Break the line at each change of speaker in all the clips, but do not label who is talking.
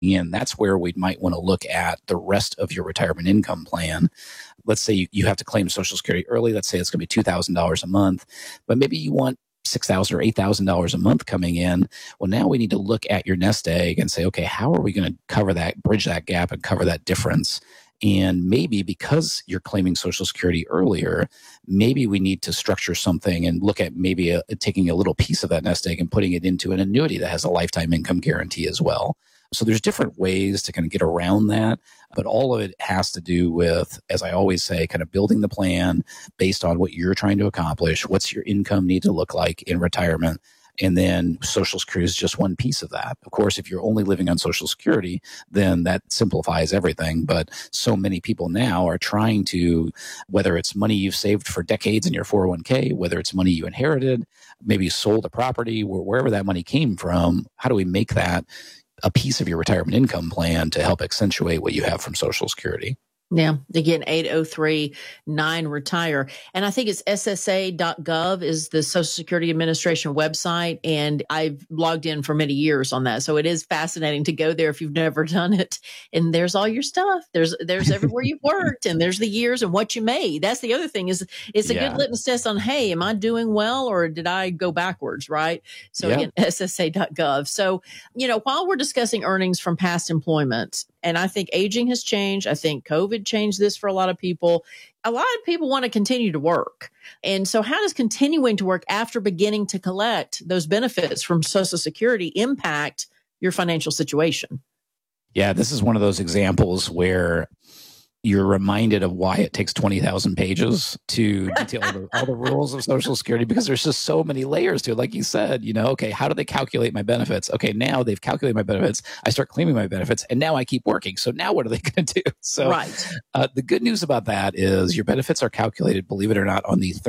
And that's where we might want to look at the rest of your retirement income plan. Let's say you have to claim Social Security early. Let's say it's going to be $2,000 a month, but maybe you want $6,000 or $8,000 a month coming in. Well, now we need to look at your nest egg and say, okay, how are we going to cover that, bridge that gap and cover that difference? And maybe because you're claiming Social Security earlier, maybe we need to structure something and look at maybe taking a little piece of that nest egg and putting it into an annuity that has a lifetime income guarantee as well. So there's different ways to kind of get around that, but all of it has to do with, as I always say, kind of building the plan based on what you're trying to accomplish. What's your income need to look like in retirement? And then Social Security is just one piece of that. Of course, if you're only living on Social Security, then that simplifies everything. But so many people now are trying to, whether it's money you've saved for decades in your 401k, whether it's money you inherited, maybe sold a property, or wherever that money came from, how do we make that a piece of your retirement income plan to help accentuate what you have from Social Security?
Yeah. Again, 803-9-RETIRE. And I think it's SSA.gov is the Social Security Administration website. And I've logged in for many years on that. So it is fascinating to go there if you've never done it. And there's all your stuff. There's everywhere you've worked and there's the years and what you made. That's the other thing is it's a good litmus test on, hey, am I doing well or did I go backwards? Right. So again, SSA.gov. So, while we're discussing earnings from past employment, and I think aging has changed. I think COVID changed this for a lot of people. A lot of people want to continue to work. And so how does continuing to work after beginning to collect those benefits from Social Security impact your financial situation?
Yeah, this is one of those examples where you're reminded of why it takes 20,000 pages to detail all the rules of Social Security, because there's just so many layers to it. Like you said, okay, how do they calculate my benefits? Okay, now they've calculated my benefits. I start claiming my benefits, and now I keep working. So now what are they going to do? So the good news about that is your benefits are calculated, believe it or not, on the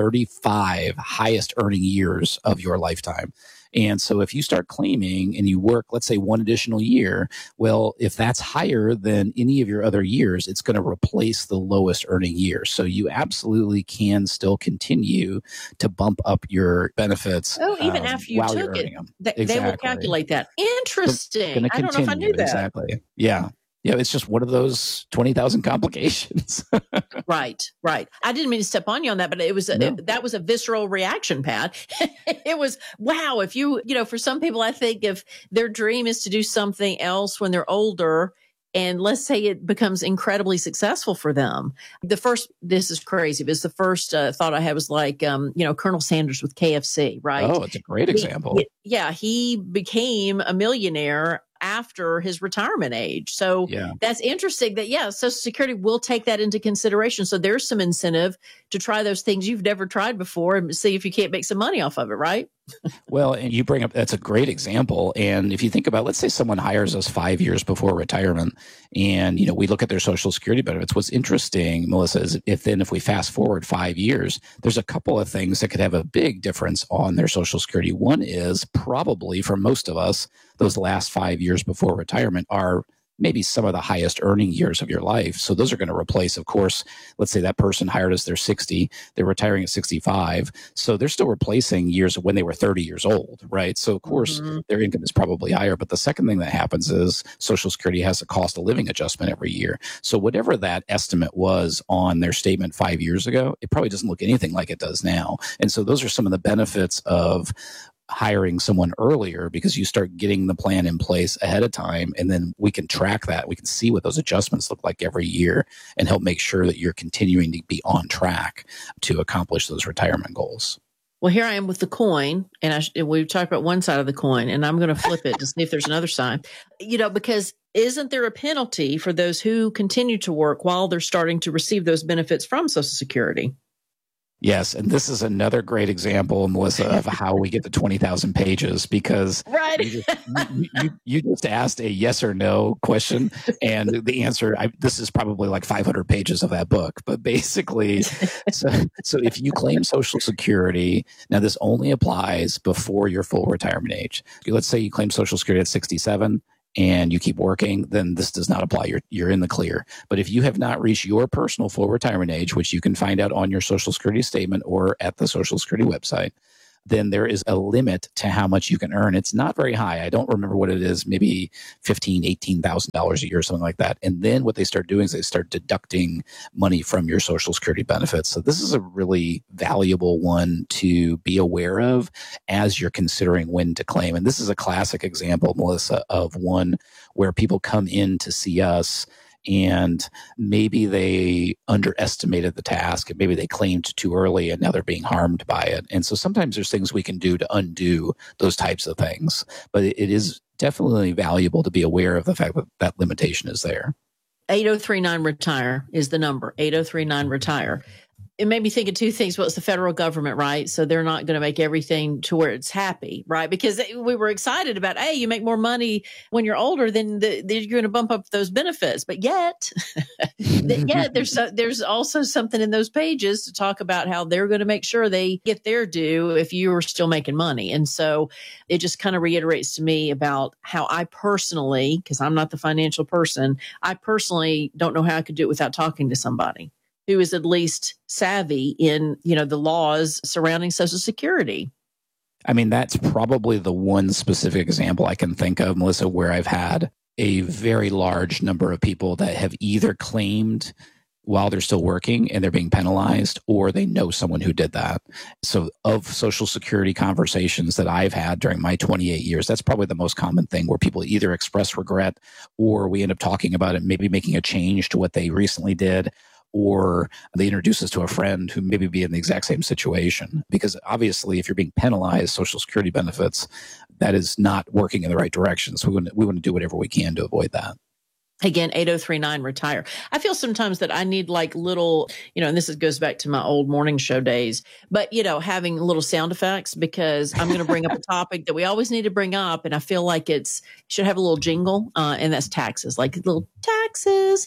35 highest earning years of your lifetime. And so if you start claiming and you work, let's say, one additional year, well, if that's higher than any of your other years, it's going to replace the lowest earning year. So you absolutely can still continue to bump up your benefits.
Oh, even after you took it, they will calculate that. Interesting. I don't know if I knew that.
Exactly. Yeah. Yeah, it's just one of those 20,000 complications.
Right. I didn't mean to step on you on that, but it was that was a visceral reaction, Pat. It was, wow. If for some people, I think if their dream is to do something else when they're older, and let's say it becomes incredibly successful for them. This is crazy, but the first thought I had was like, Colonel Sanders with KFC, right?
Oh, it's a great example.
He became a millionaire after his retirement age. So that's interesting that, Social Security will take that into consideration. So there's some incentive to try those things you've never tried before and see if you can't make some money off of it, right?
Well, and you bring up, that's a great example. And if you think about, let's say someone hires us 5 years before retirement and, we look at their Social Security benefits. What's interesting, Melissa, is if we fast forward 5 years, there's a couple of things that could have a big difference on their Social Security. One is probably for most of us, those last 5 years before retirement are maybe some of the highest earning years of your life. So those are going to replace, of course, let's say that person hired us, they're 60, they're retiring at 65. So they're still replacing years of when they were 30 years old, right? So of course, their income is probably higher. But the second thing that happens is Social Security has a cost of living adjustment every year. So whatever that estimate was on their statement 5 years ago, it probably doesn't look anything like it does now. And so those are some of the benefits of hiring someone earlier, because you start getting the plan in place ahead of time, and then we can track that. We can see what those adjustments look like every year and help make sure that you're continuing to be on track to accomplish those retirement goals.
Well, here I am with the coin, and we've talked about one side of the coin, and I'm going to flip it to see if there's another side, because isn't there a penalty for those who continue to work while they're starting to receive those benefits from Social Security?
Yes, and this is another great example, Melissa, of how we get to 20,000 pages, because you just asked a yes or no question, and the answer, this is probably like 500 pages of that book. But basically, so if you claim Social Security, now this only applies before your full retirement age. Let's say you claim Social Security at 67. And you keep working, then this does not apply. You're in the clear. But if you have not reached your personal full retirement age, which you can find out on your Social Security statement or at the Social Security website, then there is a limit to how much you can earn. It's not very high. I don't remember what it is, maybe $15,000, $18,000 a year, something like that. And then what they start doing is they start deducting money from your Social Security benefits. So this is a really valuable one to be aware of as you're considering when to claim. And this is a classic example, Melissa, of one where people come in to see us and maybe they underestimated the task and maybe they claimed too early and now they're being harmed by it. And so sometimes there's things we can do to undo those types of things. But it is definitely valuable to be aware of the fact that that limitation is there.
8039 retire is the number. 8039 retire. It made me think of two things. Well, it's the federal government, right? So they're not going to make everything to where it's happy, right? Because we were excited about, hey, you make more money when you're older, then you're going to bump up those benefits. But yet, there's also something in those pages to talk about how they're going to make sure they get their due if you are still making money. And so it just kind of reiterates to me about how I personally, because I'm not the financial person, I personally don't know how I could do it without talking to somebody who is at least savvy in, the laws surrounding Social Security.
I mean, that's probably the one specific example I can think of, Melissa, where I've had a very large number of people that have either claimed while they're still working and they're being penalized, or they know someone who did that. So of Social Security conversations that I've had during my 28 years, that's probably the most common thing where people either express regret or we end up talking about it, maybe making a change to what they recently did, or they introduce us to a friend who maybe be in the exact same situation. Because obviously, if you're being penalized, Social Security benefits, that is not working in the right direction. So we want to do whatever we can to avoid that.
Again, 8039 retire. I feel sometimes that I need like little, and this goes back to my old morning show days, but, having little sound effects, because I'm going to bring up a topic that we always need to bring up. And I feel like it should have a little jingle, and that's taxes, like little taxes.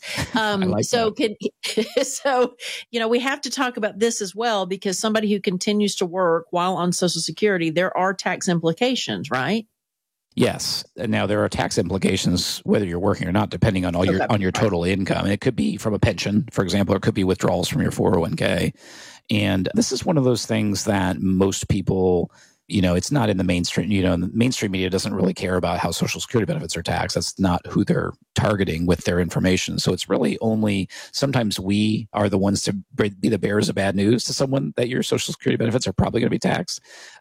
We have to talk about this as well, because somebody who continues to work while on Social Security, there are tax implications, right?
Yes. Now there are tax implications whether you're working or not, depending on on your total income. And it could be from a pension, for example, or it could be withdrawals from your 401k. And this is one of those things that most people, it's not in the mainstream. The mainstream media doesn't really care about how Social Security benefits are taxed. That's not who they're targeting with their information. So it's really only sometimes we are the ones to be the bearers of bad news to someone that your Social Security benefits are probably going to be taxed,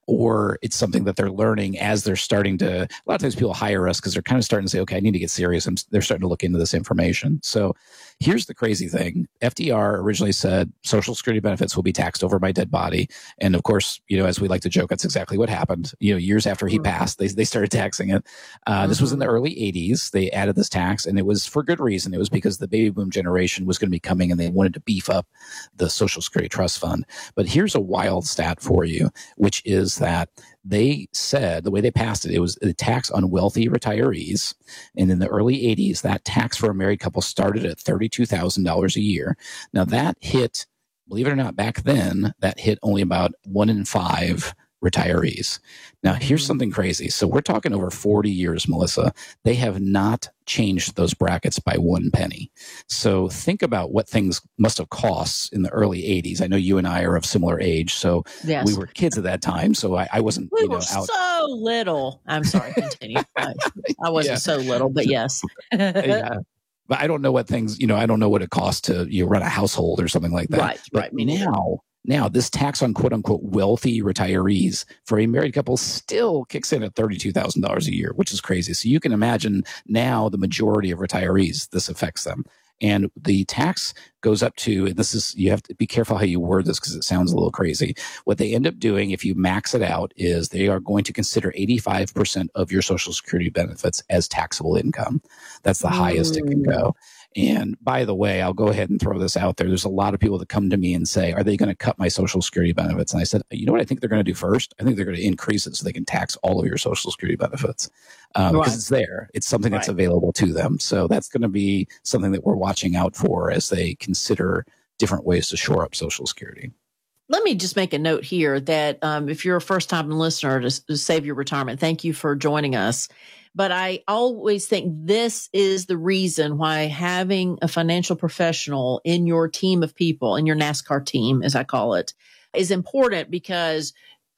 or it's something that they're learning as they're starting to. A lot of times people hire us because they're kind of starting to say, okay, I need to get serious. They're starting to look into this information. So here's the crazy thing. FDR originally said Social Security benefits will be taxed over my dead body. And of course, as we like to joke, that's exactly what happened. Years after he passed, they started taxing it. This was in the early 80s. They added this tax, and it was for good reason. It was because the baby boom generation was going to be coming and they wanted to beef up the Social Security Trust Fund. But here's a wild stat for you, which is that they said the way they passed it, it was a tax on wealthy retirees. And in the early 80s, that tax for a married couple started at $32,000 a year. Now that hit, believe it or not, back then, that hit only about 1 in 5 retirees. Now, here's something crazy. So we're talking over 40 years, Melissa. They have not changed those brackets by 1 penny. So think about what things must have cost in the early 80s. I know you and I are of similar age, so
yes.
We were kids at that time. So I wasn't,
we were out. So little. I'm sorry, continue. I wasn't so little, but yes.
Yeah. But I don't know what things, I don't know what it costs to run a household or something like that.
Right.
Now, this tax on quote unquote wealthy retirees for a married couple still kicks in at $32,000 a year, which is crazy. So you can imagine now the majority of retirees, this affects them. And the tax goes up to, and you have to be careful how you word this because it sounds a little crazy. What they end up doing, if you max it out, is they are going to consider 85% of your Social Security benefits as taxable income. That's the highest it can go. And by the way, I'll go ahead and throw this out there. There's a lot of people that come to me and say, are they going to cut my Social Security benefits? And I said, you know what I think they're going to do first? I think they're going to increase it so they can tax all of your Social Security benefits because it's there. It's something that's available to them. So that's going to be something that we're watching out for as they consider different ways to shore up Social Security.
Let me just make a note here that if you're a first-time listener to Save Your Retirement, thank you for joining us. But I always think this is the reason why having a financial professional in your team of people, in your NASCAR team, as I call it, is important, because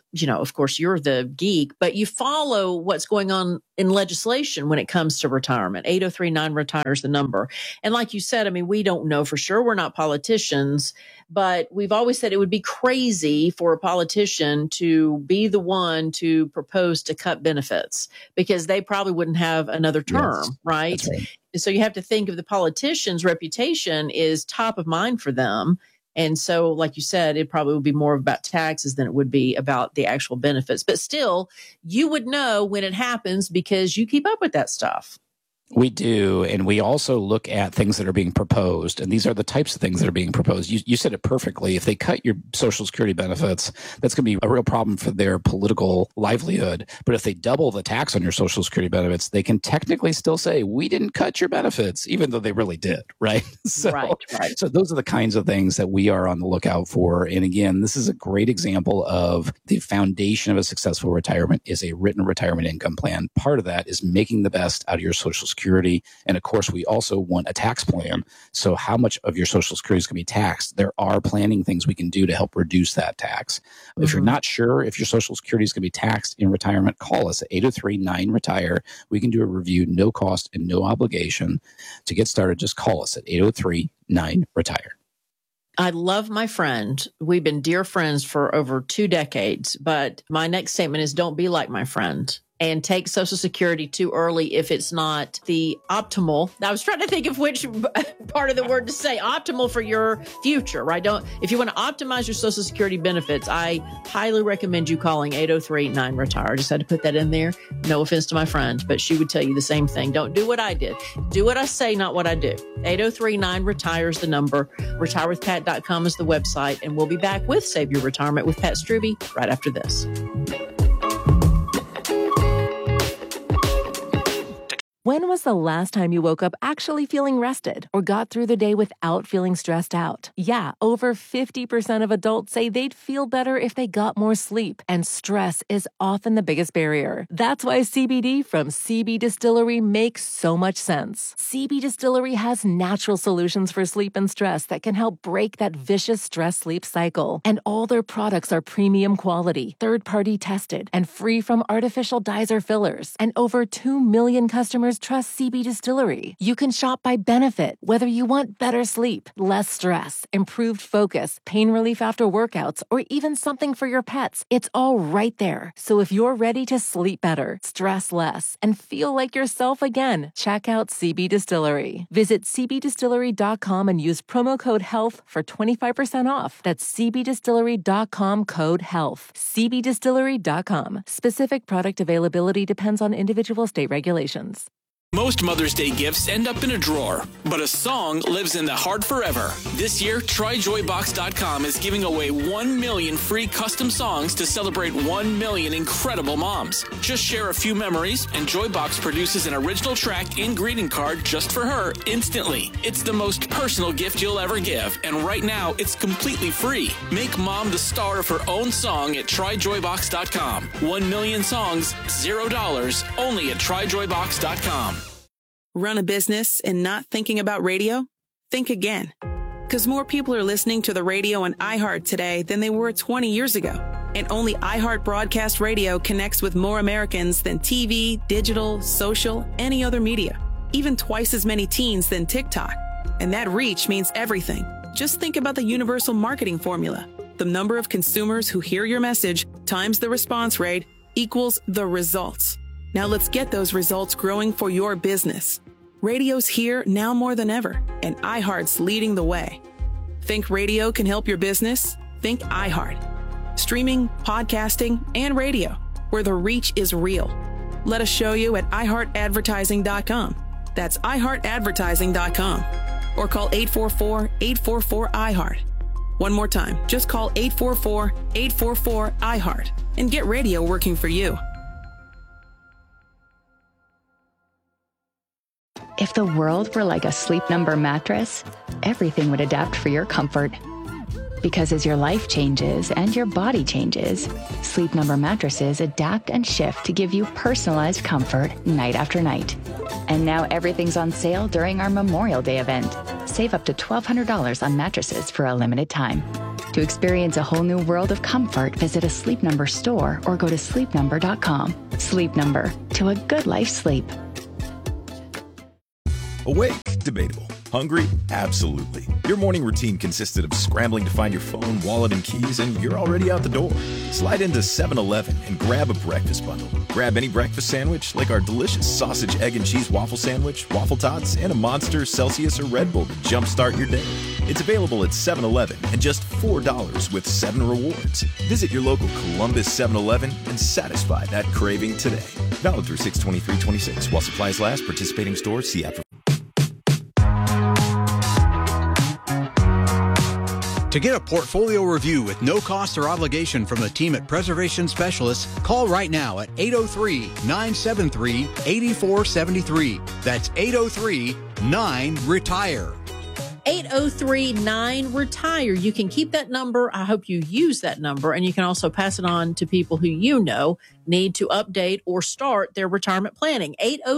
of course you're the geek, but you follow what's going on in legislation when it comes to retirement. 8039 retire is the number. And like you said, I mean, we don't know for sure. We're not politicians, but we've always said it would be crazy for a politician to be the one to propose to cut benefits because they probably wouldn't have another term,
Yes,
right?
that's right.
And so you have to think of the politician's reputation is top of mind for them. And so, like you said, it probably would be more about taxes than it would be about the actual benefits. But still, you would know when it happens because you keep up with that stuff.
We do. And we also look at things that are being proposed. And these are the types of things that are being proposed. You said it perfectly. If they cut your Social Security benefits, that's going to be a real problem for their political livelihood. But if they double the tax on your Social Security benefits, they can technically still say, we didn't cut your benefits, even though they really did, right?
Right.
So those are the kinds of things that we are on the lookout for. And again, this is a great example of the foundation of a successful retirement is a written retirement income plan. Part of that is making the best out of your Social Security. And of course, we also want a tax plan. So how much of your Social Security is going to be taxed? There are planning things we can do to help reduce that tax. Mm-hmm. If you're not sure if your Social Security is going to be taxed in retirement, call us at 803-9-RETIRE. We can do a review, no cost and no obligation. To get started, just call us at 803-9-RETIRE.
I love my friend. We've been dear friends for over 2 decades, but my next statement is don't be like my friend and take Social Security too early if it's not the optimal. I was trying to think of which part of the word to say, optimal for your future, right? If you want to optimize your Social Security benefits, I highly recommend you calling 803-9-RETIRE. I just had to put that in there. No offense to my friend, but she would tell you the same thing. Don't do what I did. Do what I say, not what I do. 803-9-RETIRE is the number. RetireWithPat.com is the website. And we'll be back with Save Your Retirement with Pat Strubbe right after this.
When was the last time you woke up actually feeling rested or got through the day without feeling stressed out? Yeah, over 50% of adults say they'd feel better if they got more sleep, and stress is often the biggest barrier. That's why CBD from CB Distillery makes so much sense. CB Distillery has natural solutions for sleep and stress that can help break that vicious stress-sleep cycle. And all their products are premium quality, third-party tested, and free from artificial dyes or fillers. And over 2 million customers trust CB Distillery. You can shop by benefit, whether you want better sleep, less stress, improved focus, pain relief after workouts, or even something for your pets. It's all right there. So if you're ready to sleep better, stress less, and feel like yourself again, check out CB Distillery. Visit cbdistillery.com and use promo code HEALTH for 25% off. That's cbdistillery.com code HEALTH. cbdistillery.com. Specific product availability depends on individual state regulations.
Most Mother's Day gifts end up in a drawer, but a song lives in the heart forever. This year, TryJoyBox.com is giving away 1 million free custom songs to celebrate 1 million incredible moms. Just share a few memories, and Joybox produces an original track and greeting card just for her instantly. It's the most personal gift you'll ever give, and right now, it's completely free. Make mom the star of her own song at TryJoyBox.com. 1 million songs, $0, only at TryJoyBox.com.
Run a business and not thinking about radio? Think again. Because more people are listening to the radio on iHeart today than they were 20 years ago. And only iHeart Broadcast Radio connects with more Americans than TV, digital, social, any other media. Even twice as many teens than TikTok. And that reach means everything. Just think about the universal marketing formula. The number of consumers who hear your message times the response rate equals the results. Now let's get those results growing for your business. Radio's here now more than ever, and iHeart's leading the way. Think radio can help your business? Think iHeart. Streaming, podcasting, and radio, where the reach is real. Let us show you at iHeartAdvertising.com. That's iHeartAdvertising.com. Or call 844-844-iHeart. One more time, just call 844-844-iHeart and get radio working for you.
If the world were like a Sleep Number mattress, everything would adapt for your comfort. Because as your life changes and your body changes, Sleep Number mattresses adapt and shift to give you personalized comfort night after night. And now everything's on sale during our Memorial Day event. Save up to $1,200 on mattresses for a limited time. To experience a whole new world of comfort, visit a Sleep Number store or go to sleepnumber.com. Sleep Number, to a good life sleep.
Awake? Debatable. Hungry? Absolutely. Your morning routine consisted of scrambling to find your phone, wallet, and keys, and you're already out the door. Slide into 7-Eleven and grab a breakfast bundle. Grab any breakfast sandwich, like our delicious sausage, egg, and cheese waffle sandwich, waffle tots, and a Monster, Celsius, or Red Bull to jumpstart your day. It's available at 7-Eleven and just $4 with 7 rewards. Visit your local Columbus 7-Eleven and satisfy that craving today. Valid through 6/23/26. While supplies last, participating stores, see app.
To get a portfolio review with no cost or obligation from the team at Preservation Specialists, call right now at 803-973-8473. That's 803-9-RETIRE.
803-9-RETIRE. You can keep that number. I hope you use that number, and you can also pass it on to people who you know need to update or start their retirement planning.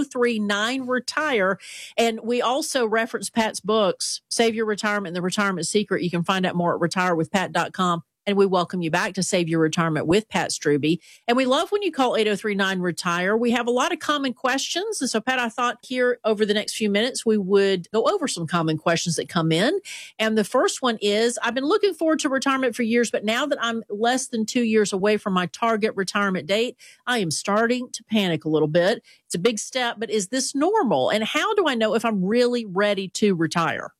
803-9-RETIRE. And we also reference Pat's books, Save Your Retirement and The Retirement Secret. You can find out more at retirewithpat.com. And we welcome you back to Save Your Retirement with Pat Strube. And we love when you call 803-9-RETIRE. We have a lot of common questions. And so, Pat, I thought here over the next few minutes, we would go over some common questions that come in. And the first one is, I've been looking forward to retirement for years, but now that I'm less than 2 years away from my target retirement date, I am starting to panic a little bit. It's a big step, but is this normal? And how do I know if I'm really ready to retire?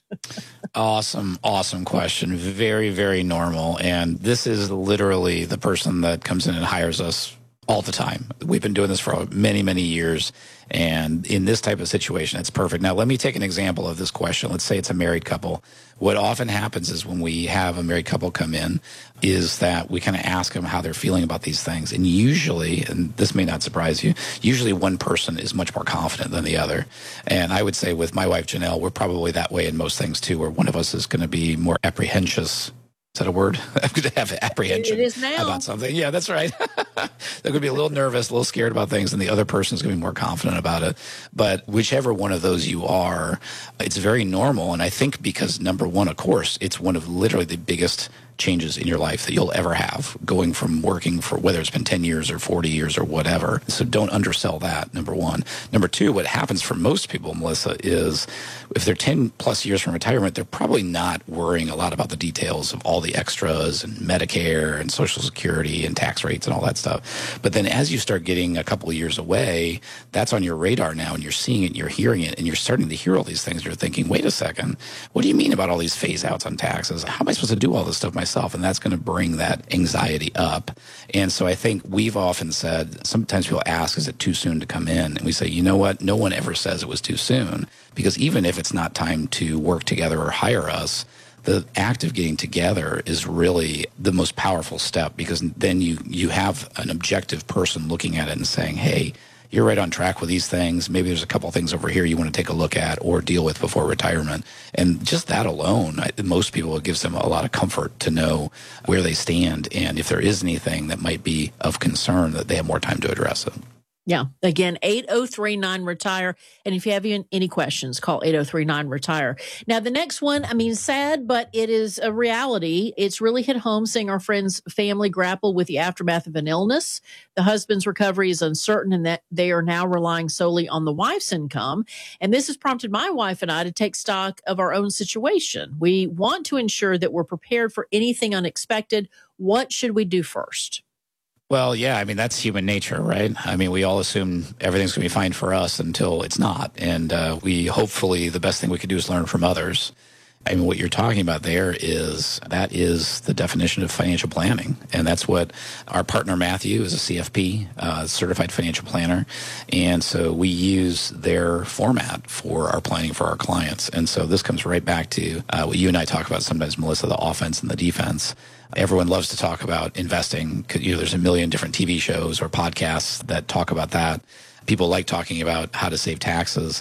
Awesome question. Very, very normal. And this is literally the person that comes in and hires us all the time. We've been doing this for many, many years. And in this type of situation, it's perfect. Now, let me take an example of this question. Let's say it's a married couple. What often happens is when we have a married couple come in is that we kind of ask them how they're feeling about these things. And usually, and this may not surprise you, usually one person is much more confident than the other. And I would say with my wife, Janelle, we're probably that way in most things too, where one of us is going to be more apprehensive. Is that a word? I'm going to have apprehension about something. Yeah, that's right. They're going to be a little nervous, a little scared about things, and the other person is going to be more confident about it. But whichever one of those you are, it's very normal. And I think because, number one, of course, it's one of literally the biggest changes in your life that you'll ever have, going from working for whether it's been 10 years or 40 years or whatever. So don't undersell that, number one. Number two, what happens for most people, Melissa, is if they're 10 plus years from retirement, they're probably not worrying a lot about the details of all the extras and Medicare and Social Security and tax rates and all that stuff. But then as you start getting a couple of years away, that's on your radar now, and you're seeing it and you're hearing it, and you're starting to hear all these things. You're thinking, wait a second, what do you mean about all these phase outs on taxes? How am I supposed to do all this stuff myself? And that's going to bring that anxiety up. And so I think we've often said, sometimes people ask, is it too soon to come in? And we say, you know what? No one ever says it was too soon, because even if it's not time to work together or hire us, the act of getting together is really the most powerful step, because then you have an objective person looking at it and saying, hey, you're right on track with these things. Maybe there's a couple of things over here you want to take a look at or deal with before retirement. And just that alone, most people, it gives them a lot of comfort to know where they stand. And if there is anything that might be of concern, that they have more time to address it.
Yeah. Again, 803-9-RETIRE. And if you have any questions, call 803-9-RETIRE. Now, the next one, I mean, sad, but it is a reality. It's really hit home seeing our friend's family grapple with the aftermath of an illness. The husband's recovery is uncertain, and that they are now relying solely on the wife's income. And this has prompted my wife and I to take stock of our own situation. We want to ensure that we're prepared for anything unexpected. What should we do first?
Well, yeah, I mean, that's human nature, right? I mean, we all assume everything's going to be fine for us until it's not. And we hopefully the best thing we can do is learn from others. I mean, what you're talking about there is that is the definition of financial planning. And that's what our partner, Matthew, is a CFP, certified financial planner. And so we use their format for our planning for our clients. And so this comes right back to what you and I talk about sometimes, Melissa, the offense and the defense. Everyone loves to talk about investing. You know, there's a million different TV shows or podcasts that talk about that. People like talking about how to save taxes.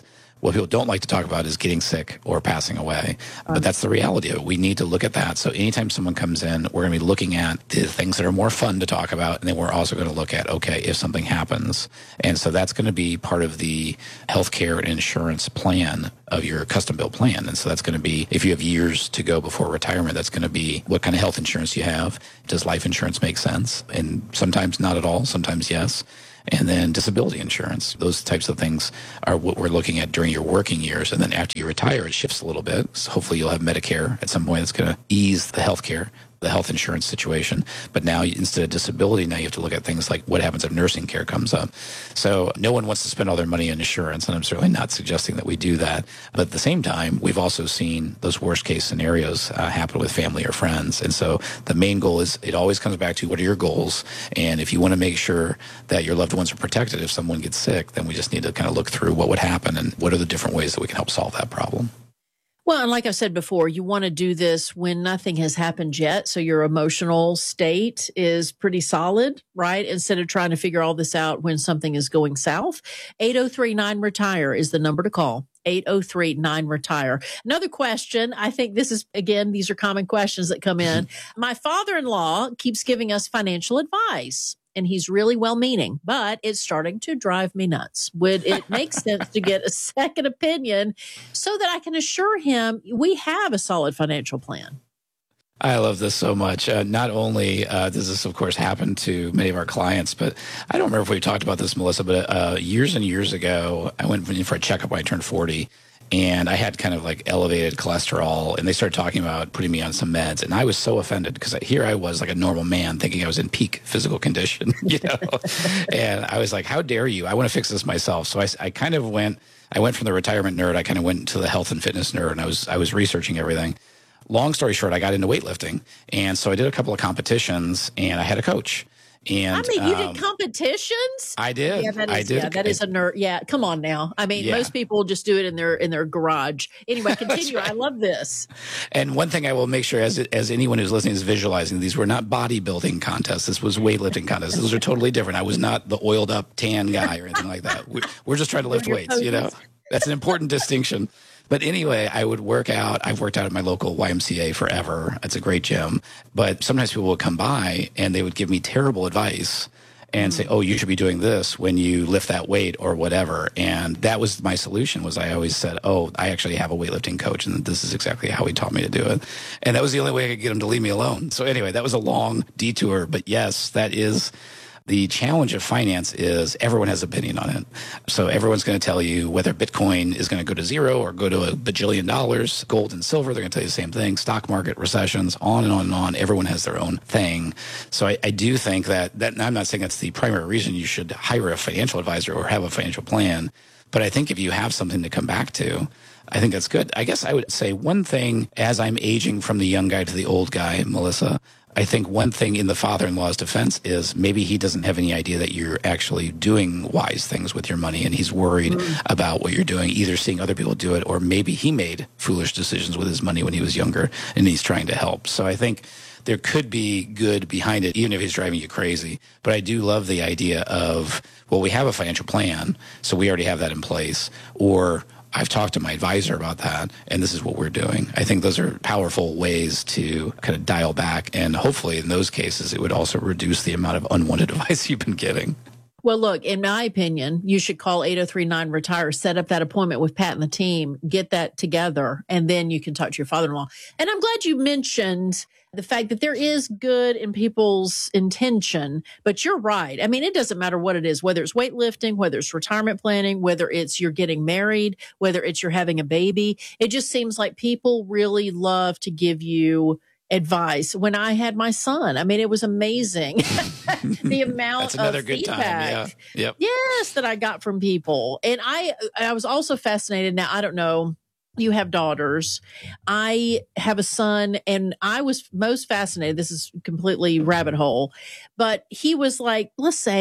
What people don't like to talk about is getting sick or passing away. But that's the reality of it. We need to look at that. So anytime someone comes in, we're going to be looking at the things that are more fun to talk about. And then we're also going to look at, okay, if something happens. And so that's going to be part of the healthcare and insurance plan of your custom built plan. And so that's going to be, if you have years to go before retirement, that's going to be what kind of health insurance you have. Does life insurance make sense? And sometimes not at all. Sometimes yes. And then disability insurance. Those types of things are what we're looking at during your working years. And then after you retire, it shifts a little bit. So hopefully you'll have Medicare at some point. That's going to ease the health insurance situation. But now instead of disability, now you have to look at things like what happens if nursing care comes up. So no one wants to spend all their money on insurance, and I'm certainly not suggesting that we do that. But at the same time, we've also seen those worst case scenarios happen with family or friends. And so the main goal is, it always comes back to what are your goals? And if you want to make sure that your loved ones are protected if someone gets sick, then we just need to kind of look through what would happen and what are the different ways that we can help solve that problem.
Well, and like I said before, you want to do this when nothing has happened yet. So your emotional state is pretty solid, right? Instead of trying to figure all this out when something is going south. 803-9-RETIRE is the number to call. 803-9-RETIRE. Another question. I think this is, again, these are common questions that come in. My father-in-law keeps giving us financial advice, and he's really well-meaning, but it's starting to drive me nuts. Would it make sense to get a second opinion so that I can assure him we have a solid financial plan?
I love this so much. Not only does this, of course, happen to many of our clients, but I don't remember if we talked about this, Melissa, but years and years ago, I went in for a checkup when I turned 40. And I had kind of like elevated cholesterol, and they started talking about putting me on some meds. And I was so offended because here I was like a normal man thinking I was in peak physical condition, you know? And I was like, how dare you? I want to fix this myself. So I kind of went from the retirement nerd. I kind of went to the health and fitness nerd, and I was researching everything. Long story short, I got into weightlifting. And so I did a couple of competitions, and I had a coach. And
I mean, you did competitions?
I did.
Yeah, that is a nerd. Yeah, come on now. I mean, most people just do it in their garage. Anyway, continue. Right. I love this.
And one thing I will make sure, as anyone who's listening is visualizing, these were not bodybuilding contests. This was weightlifting contests. Those are totally different. I was not the oiled up tan guy or anything like that. We're just trying to lift weights. You know, that's an important distinction. But anyway, I would work out. I've worked out at my local YMCA forever. It's a great gym. But sometimes people would come by and they would give me terrible advice and say, oh, you should be doing this when you lift that weight or whatever. And that was my solution. Was I always said, oh, I actually have a weightlifting coach, and this is exactly how he taught me to do it. And that was the only way I could get him to leave me alone. So anyway, that was a long detour. But yes, that is the challenge of finance is everyone has an opinion on it. So everyone's going to tell you whether Bitcoin is going to go to zero or go to $1 bajillion, gold and silver. They're going to tell you the same thing. Stock market, recessions, on and on and on. Everyone has their own thing. So I do think that I'm not saying that's the primary reason you should hire a financial advisor or have a financial plan. But I think if you have something to come back to, I think that's good. I guess I would say one thing as I'm aging from the young guy to the old guy, Melissa, I think one thing in the father-in-law's defense is maybe he doesn't have any idea that you're actually doing wise things with your money, and he's worried about what you're doing, either seeing other people do it, or maybe he made foolish decisions with his money when he was younger and he's trying to help. So I think there could be good behind it, even if he's driving you crazy. But I do love the idea of, well, we have a financial plan, so we already have that in place, or I've talked to my advisor about that, and this is what we're doing. I think those are powerful ways to kind of dial back, and hopefully in those cases, it would also reduce the amount of unwanted advice you've been getting.
Well, look, in my opinion, you should call 803-9-RETIRE, set up that appointment with Pat and the team, get that together, and then you can talk to your father-in-law. And I'm glad you mentioned the fact that there is good in people's intention, but you're right. I mean, it doesn't matter what it is, whether it's weightlifting, whether it's retirement planning, whether it's you're getting married, whether it's you're having a baby. It just seems like people really love to give you advice. When I had my son, I mean, it was amazing. The amount of feedback, yes, that I got from people. And I was also fascinated. Now, I don't know, you have daughters. I have a son, and I was most fascinated. This is completely rabbit hole, but he was like, let's say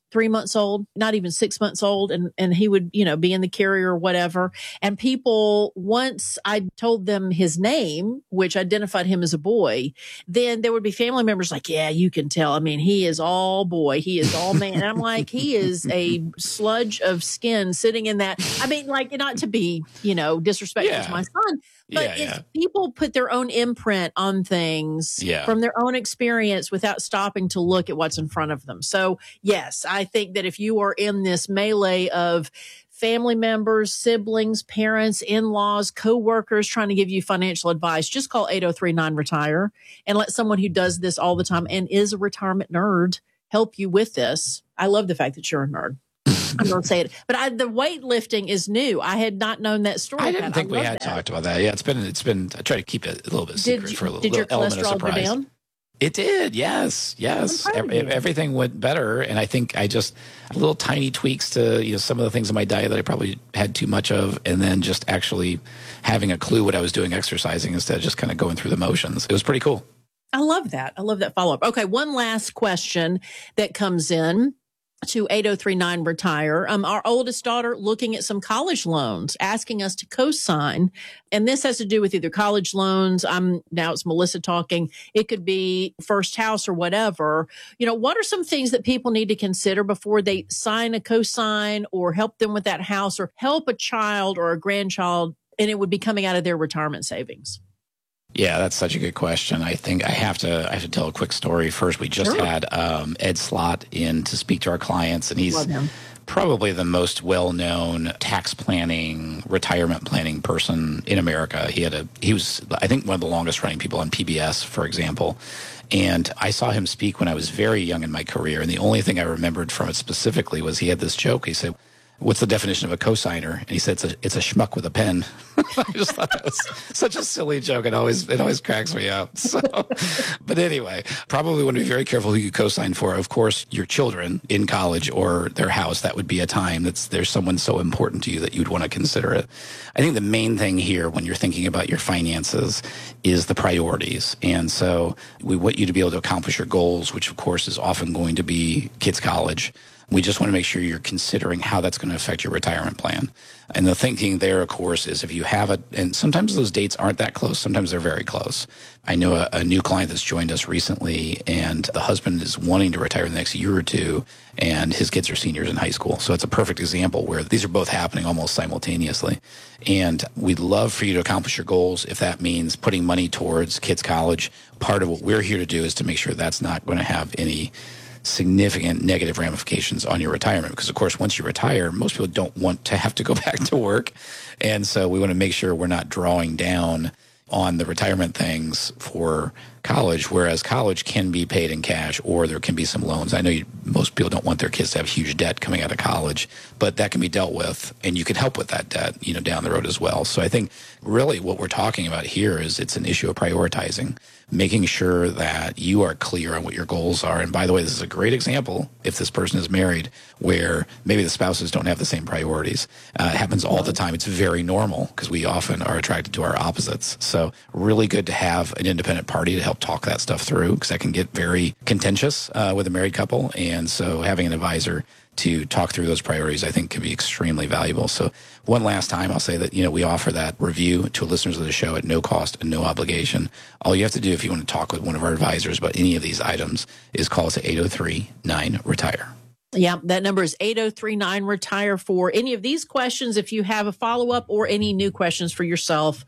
3 months old, not even 6 months old. And he would, be in the carrier or whatever. And people, once I told them his name, which identified him as a boy, then there would be family members like, yeah, you can tell. I mean, he is all boy. He is all man. And I'm like, he is a sludge of skin sitting in that. I mean, like, not to be, disrespectful to my son, but people put their own imprint on things from their own experience without stopping to look at what's in front of them. So yes, I think that if you are in this melee of family members, siblings, parents, in-laws, co-workers trying to give you financial advice, just call 803-9-RETIRE and let someone who does this all the time and is a retirement nerd help you with this. I love the fact that you're a nerd. I'm going to say it, but the weightlifting is new. I had not known that story.
I didn't think we had talked about that. Yeah, it's been. I try to keep it a little bit secret for a little element of surprise. Did your cholesterol go down? It did. Yes. Everything went better, and I think I just little tiny tweaks to some of the things in my diet that I probably had too much of, and then just actually having a clue what I was doing exercising instead of just kind of going through the motions. It was pretty cool.
I love that. I love that follow-up. Okay, one last question that comes in to 803-9-RETIRE. Our oldest daughter looking at some college loans, asking us to co-sign. And this has to do with either college loans. Now it's Melissa talking. It could be first house or whatever. What are some things that people need to consider before they sign a co-sign or help them with that house or help a child or a grandchild, and it would be coming out of their retirement savings?
Yeah, that's such a good question. I think I have to tell a quick story. First, we just had Ed Slott in to speak to our clients, and he's probably the most well-known tax planning, retirement planning person in America. He was, I think, one of the longest-running people on PBS, for example. And I saw him speak when I was very young in my career, and the only thing I remembered from it specifically was he had this joke. He said, "What's the definition of a cosigner?" And he said, it's a schmuck with a pen. I just thought that was such a silly joke. It always cracks me up. So, but anyway, probably want to be very careful who you cosign for. Of course, your children in college or their house, that would be a time there's someone so important to you that you'd want to consider it. I think the main thing here when you're thinking about your finances is the priorities. And so we want you to be able to accomplish your goals, which of course is often going to be kids' college. We just want to make sure you're considering how that's going to affect your retirement plan. And the thinking there, of course, is if you have and sometimes those dates aren't that close. Sometimes they're very close. I know a new client that's joined us recently, and the husband is wanting to retire in the next year or two, and his kids are seniors in high school. So it's a perfect example where these are both happening almost simultaneously. And we'd love for you to accomplish your goals. If that means putting money towards kids' college, part of what we're here to do is to make sure that's not going to have any significant negative ramifications on your retirement. Because, of course, once you retire, most people don't want to have to go back to work. And so we want to make sure we're not drawing down on the retirement things for college, whereas college can be paid in cash or there can be some loans. I know most people don't want their kids to have huge debt coming out of college, but that can be dealt with, and you can help with that debt, down the road as well. So I think really what we're talking about here is it's an issue of prioritizing, making sure that you are clear on what your goals are. And by the way, this is a great example if this person is married where maybe the spouses don't have the same priorities. It happens all the time. It's very normal because we often are attracted to our opposites. So really good to have an independent party to help talk that stuff through, because that can get very contentious with a married couple. And so having an advisor to talk through those priorities, I think, can be extremely valuable. So one last time, I'll say that, we offer that review to listeners of the show at no cost and no obligation. All you have to do if you want to talk with one of our advisors about any of these items is call us at 803-9-RETIRE.
Yeah, that number is 803-9-RETIRE for any of these questions. If you have a follow-up or any new questions for yourself,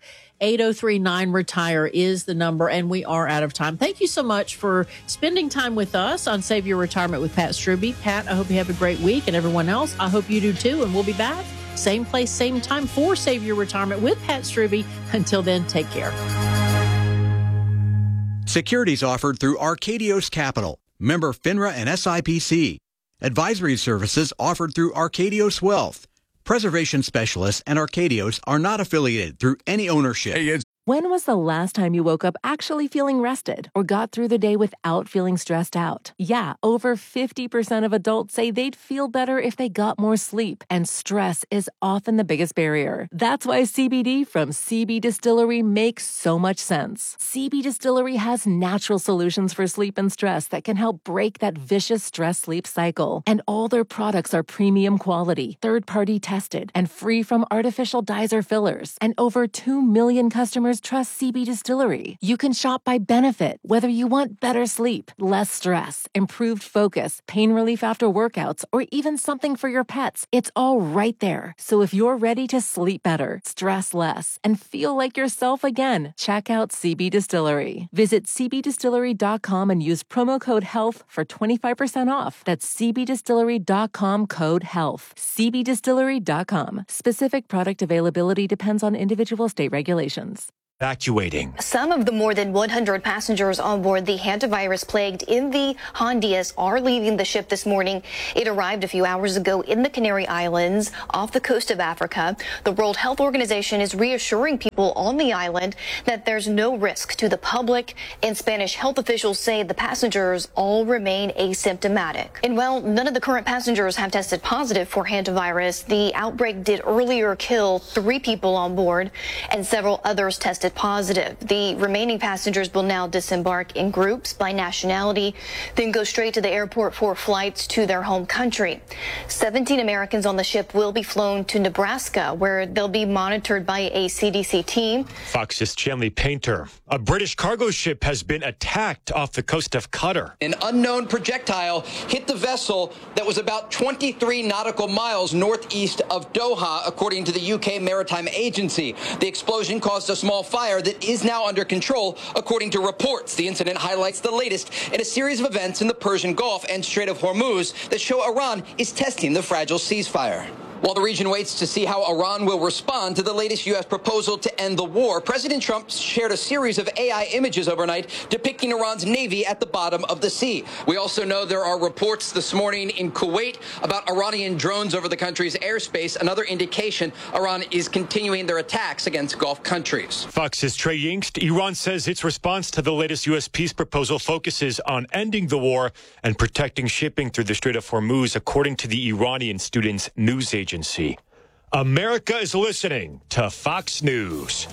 803-9-RETIRE is the number, and we are out of time. Thank you so much for spending time with us on Save Your Retirement with Pat Strube. Pat, I hope you have a great week, and everyone else, I hope you do too, and we'll be back same place, same time for Save Your Retirement with Pat Strube. Until then, take care.
Securities offered through Arcadios Capital, member FINRA and SIPC. Advisory services offered through Arcadios Wealth. Preservation Specialists and Arcadios are not affiliated through any ownership.
Hey, it's
When was the last time you woke up actually feeling rested or got through the day without feeling stressed out? Yeah, over 50% of adults say they'd feel better if they got more sleep, and stress is often the biggest barrier. That's why CBD from CB Distillery makes so much sense. CB Distillery has natural solutions for sleep and stress that can help break that vicious stress-sleep cycle. And all their products are premium quality, third-party tested, and free from artificial dyes or fillers. And over 2 million customers trust CB Distillery. You can shop by benefit, whether you want better sleep, less stress, improved focus, pain relief after workouts, or even something for your pets. It's all right there. So if you're ready to sleep better, stress less, and feel like yourself again, check out CB Distillery. Visit cbdistillery.com and use promo code HEALTH for 25% off. That's cbdistillery.com code HEALTH. cbdistillery.com. Specific product availability depends on individual state regulations.
Evacuating.
Some of the more than 100 passengers on board the hantavirus-plagued MV Hondias are leaving the ship this morning. It arrived a few hours ago in the Canary Islands off the coast of Africa. The World Health Organization is reassuring people on the island that there's no risk to the public, and Spanish health officials say the passengers all remain asymptomatic. And while none of the current passengers have tested positive for hantavirus, the outbreak did earlier kill 3 people on board, and several others tested positive. The remaining passengers will now disembark in groups by nationality, then go straight to the airport for flights to their home country. 17 Americans on the ship will be flown to Nebraska, where they'll be monitored by a CDC team.
Fox's Chanley Painter. A British cargo ship has been attacked off the coast of Qatar.
An unknown projectile hit the vessel that was about 23 nautical miles northeast of Doha, according to the UK Maritime Agency. The explosion caused a small fire that is now under control, according to reports. The incident highlights the latest in a series of events in the Persian Gulf and Strait of Hormuz that show Iran is testing the fragile ceasefire. While the region waits to see how Iran will respond to the latest U.S. proposal to end the war, President Trump shared a series of AI images overnight depicting Iran's navy at the bottom of the sea. We also know there are reports this morning in Kuwait about Iranian drones over the country's airspace, another indication Iran is continuing their attacks against Gulf countries.
Fox's Trey Yingst. Iran says its response to the latest U.S. peace proposal focuses on ending the war and protecting shipping through the Strait of Hormuz, according to the Iranian Students News Agency. America is listening to Fox News.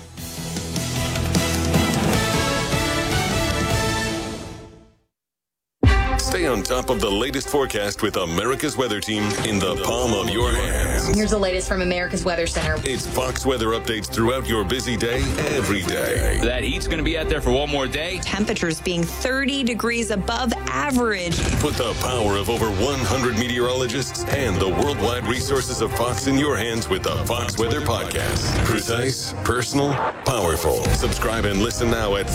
Stay on top of the latest forecast with America's Weather Team in the palm of your hands.
Here's the latest from America's Weather Center.
It's Fox weather updates throughout your busy day, every day.
That heat's going to be out there for one more day.
Temperatures being 30 degrees above average.
Put the power of over 100 meteorologists and the worldwide resources of Fox in your hands with the Fox Weather Podcast. Precise, personal, powerful. Subscribe and listen now at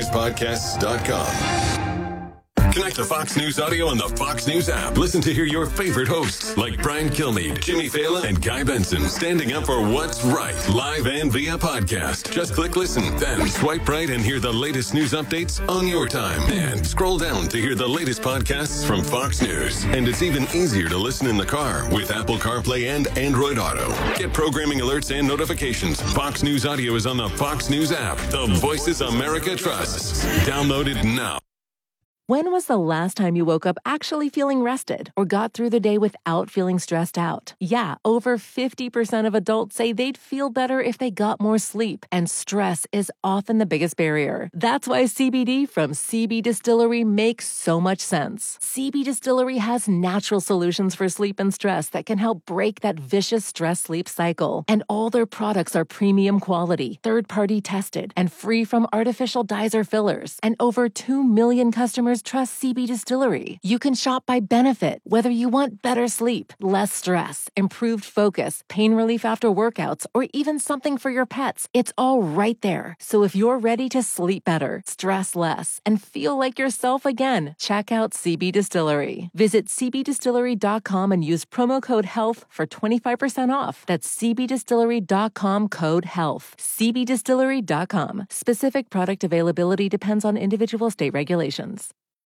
foxnewspodcasts.com. Connect to Fox News Audio on the Fox News app. Listen to hear your favorite hosts like Brian Kilmeade, Jimmy Fallon, and Guy Benson standing up for what's right, live and via podcast. Just click listen, then swipe right and hear the latest news updates on your time. And scroll down to hear the latest podcasts from Fox News. And it's even easier to listen in the car with Apple CarPlay and Android Auto. Get programming alerts and notifications. Fox News Audio is on the Fox News app. The voices America trusts. Download it now.
When was the last time you woke up actually feeling rested or got through the day without feeling stressed out? Yeah, over 50% of adults say they'd feel better if they got more sleep, and stress is often the biggest barrier. That's why CBD from CB Distillery makes so much sense. CB Distillery has natural solutions for sleep and stress that can help break that vicious stress-sleep cycle. And all their products are premium quality, third-party tested, and free from artificial dyes or fillers. And over 2 million customers trust CB Distillery. You can shop by benefit, whether you want better sleep, less stress, improved focus, pain relief after workouts, or even something for your pets. It's all right there. So if you're ready to sleep better, stress less, and feel like yourself again, check out CB Distillery. Visit cbdistillery.com and use promo code HEALTH for 25% off. That's cbdistillery.com code HEALTH. cbdistillery.com. Specific product availability depends on individual state regulations.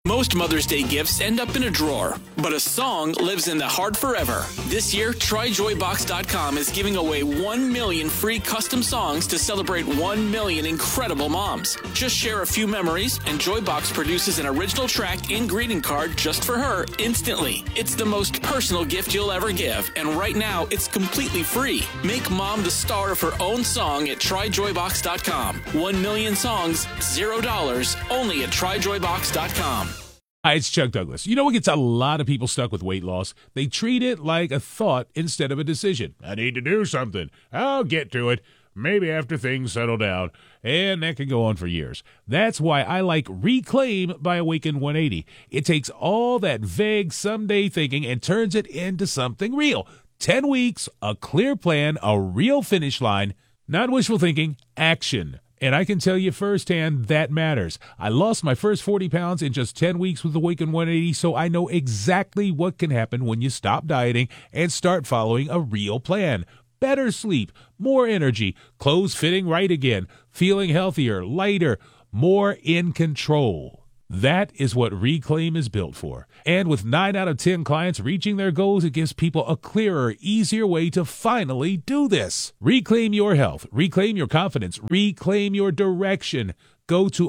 Most Mother's Day gifts end up in a drawer, but a song lives in the heart forever. This year, TryJoyBox.com is giving away 1 million free custom songs to celebrate 1 million incredible moms. Just share a few memories, and Joybox produces an original track and greeting card just for her instantly. It's the most personal gift you'll ever give, and right now, it's completely free. Make mom the star of her own song at TryJoyBox.com. 1 million songs, $0, only at TryJoyBox.com.
Hi, it's Chuck Douglas. You know what gets a lot of people stuck with weight loss? They treat it like a thought instead of a decision. I need to do something. I'll get to it. Maybe after things settle down. And that can go on for years. That's why I like Reclaim by Awaken 180. It takes all that vague someday thinking and turns it into something real. 10 weeks, a clear plan, a real finish line. Not wishful thinking, action. And I can tell you firsthand that matters. I lost my first 40 pounds in just 10 weeks with Awaken 180, so I know exactly what can happen when you stop dieting and start following a real plan. Better sleep, more energy, clothes fitting right again, feeling healthier, lighter, more in control. That is what Reclaim is built for. And with 9 out of 10 clients reaching their goals, it gives people a clearer, easier way to finally do this. Reclaim your health. Reclaim your confidence. Reclaim your direction. Go to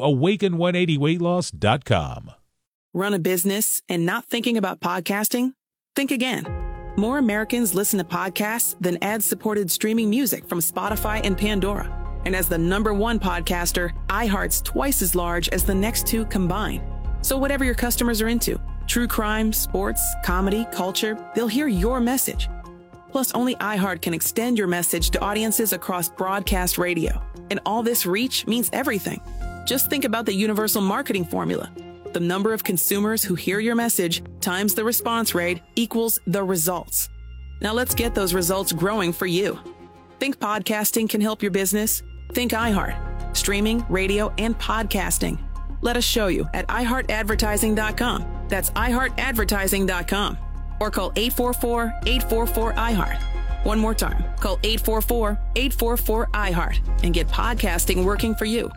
awaken180weightloss.com.
Run a business and not thinking about podcasting? Think again. More Americans listen to podcasts than ad-supported streaming music from Spotify and Pandora. And as the #1 podcaster, iHeart's twice as large as the next two combined. So whatever your customers are into, true crime, sports, comedy, culture, they'll hear your message. Plus, only iHeart can extend your message to audiences across broadcast radio. And all this reach means everything. Just think about the universal marketing formula. The number of consumers who hear your message times the response rate equals the results. Now let's get those results growing for you. Think podcasting can help your business? Think iHeart. Streaming, radio, and podcasting. Let us show you at iHeartAdvertising.com. That's iHeartAdvertising.com. Or call 844-844-iHeart. One more time. Call 844-844-iHeart and get podcasting working for you.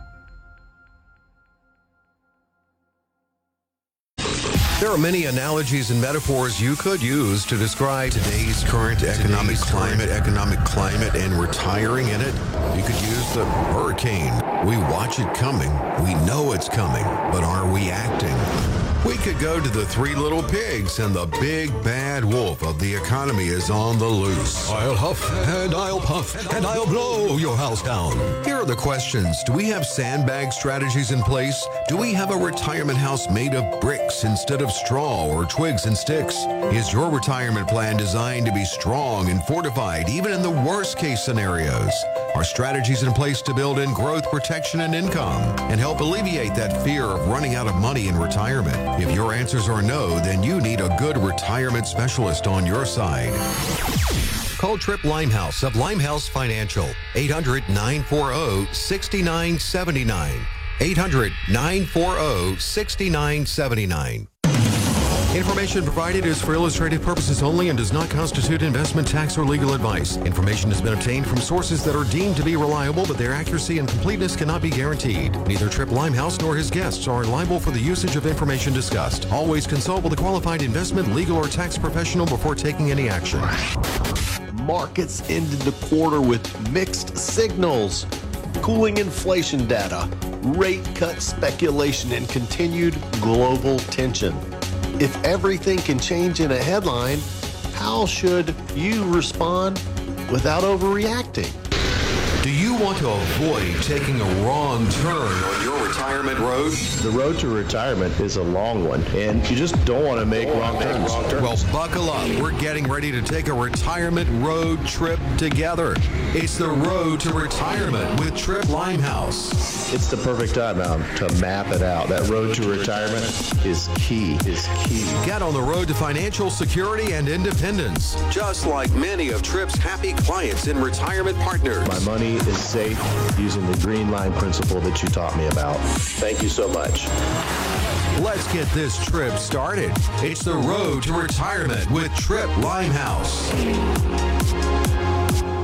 There are many analogies and metaphors you could use to describe today's current economic climate, and retiring in it. You could use the hurricane. We watch it coming. We know it's coming, but are we acting? We could go to the Three Little Pigs, and the big bad wolf of the economy is on the loose. I'll huff and I'll puff and I'll blow your house down. Here are the questions. Do we have sandbag strategies in place? Do we have a retirement house made of bricks instead of straw or twigs and sticks? Is your retirement plan designed to be strong and fortified even in the worst case scenarios? Are strategies in place to build in growth, protection, and income and help alleviate that fear of running out of money in retirement? If your answers are no, then you need a good retirement specialist on your side. Call Tripp Limehouse of Limehouse Financial, 800-940-6979. 800-940-6979. Information provided is for illustrative purposes only and does not constitute investment, tax, or legal advice. Information has been obtained from sources that are deemed to be reliable, but their accuracy and completeness cannot be guaranteed. Neither Tripp Limehouse nor his guests are liable for the usage of information discussed. Always consult with a qualified investment, legal, or tax professional before taking any action.
Markets ended the quarter with mixed signals. Cooling inflation data, rate cut speculation, and continued global tension. If everything can change in a headline, how should you respond without overreacting?
Do you want to avoid taking a wrong turn on your retirement road?
The road to retirement is a long one, and you just don't want to make wrong turns.
Well, buckle up. We're getting ready to take a retirement road trip together. It's the road to retirement with Tripp Limehouse.
It's the perfect time now to map it out. That road to retirement is key.
Get on the road to financial security and independence, just like many of Tripp's happy clients and retirement partners.
My money is safe using the green line principle that you taught me about. Thank you so much.
Let's get this trip started. It's the road to retirement with Tripp Limehouse.